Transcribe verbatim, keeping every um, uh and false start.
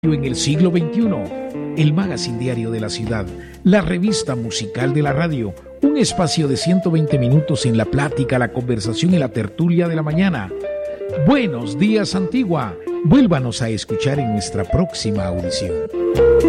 En el siglo veintiuno, el magazine diario de la ciudad, la revista musical de la radio, un espacio de ciento veinte minutos en la plática, la conversación y la tertulia de la mañana. Buenos días, Antigua. Vuélvanos a escuchar en nuestra próxima audición.